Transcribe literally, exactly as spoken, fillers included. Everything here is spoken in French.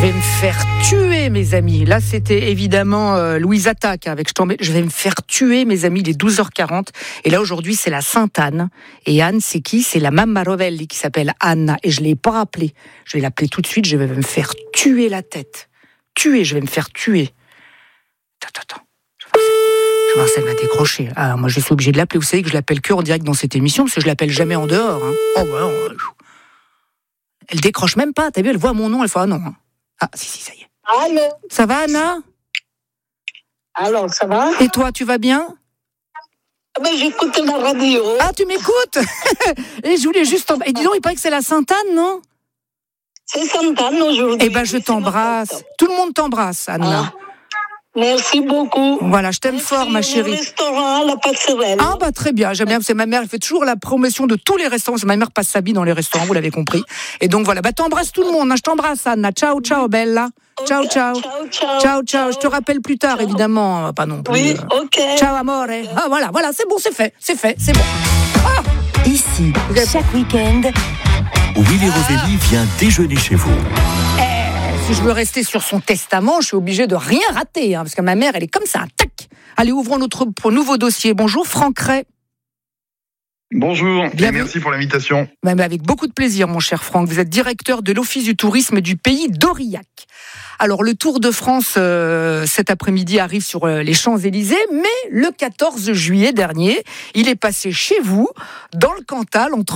vais me faire tuer, mes amis. Là, c'était évidemment euh, Louise Attaque avec Je tombais. Je vais me faire tuer, mes amis, il est douze heures quarante. Et là, aujourd'hui, c'est la Sainte-Anne. Et Anne, c'est qui ? C'est la Mamma Rovelli qui s'appelle Anna. Et je ne l'ai pas appelée. Je vais l'appeler tout de suite. Je vais me faire tuer la tête. Tuer, je vais me faire tuer. Attends, attends. Je vais voir si elle va décrocher. Ah, moi, je suis obligé de l'appeler. Vous savez que je l'appelle que en direct dans cette émission, parce que je l'appelle jamais en dehors. Hein. Oh, ouais, ouais. Elle décroche même pas. T'as vu, elle voit mon nom, elle fait ah non. Ah, si, si, ça y est. Allô ? Ça va, Anna ? Alors, ça va ? Et toi, tu vas bien ? Mais j'écoute la radio. Ah, tu m'écoutes ? Et je voulais juste... En... Et dis donc, il paraît que c'est la Sainte-Anne, non ? C'est Sainte-Anne aujourd'hui. Eh ben, je t'embrasse. Tout le monde t'embrasse, Anna. Ah, merci beaucoup. Voilà, je t'aime Merci, fort, ma chérie. Le restaurant, la passerelle. Ah, bah très bien, j'aime bien. C'est ma mère, elle fait toujours la promotion de tous les restaurants. Ma mère passe sa vie dans les restaurants, vous l'avez compris. Et donc voilà, bah t'embrasses tout le monde. Hein. Je t'embrasse, Anna. Ciao, ciao, bella. Okay. Ciao, ciao. Ciao, ciao. Ciao, ciao. Je te rappelle plus tard, Ciao. évidemment. Pas non plus. Oui, ok. Ciao, amore. Ah, voilà, voilà, c'est bon, c'est fait, c'est fait, c'est bon. Ah. Ici, chaque week-end, Willy Rovelli vient déjeuner chez vous. Si je veux rester sur son testament, je suis obligée de rien rater, hein, parce que ma mère, elle est comme ça, tac. Allez, ouvrons notre nouveau dossier. Bonjour, Franck Ray. Bonjour, et Bienvenue. merci pour l'invitation. Même avec beaucoup de plaisir, mon cher Franck. Vous êtes directeur de l'Office du tourisme du pays d'Aurillac. Alors, le Tour de France, euh, cet après-midi, arrive sur euh, les Champs-Élysées, mais le quatorze juillet dernier, il est passé chez vous, dans le Cantal, entre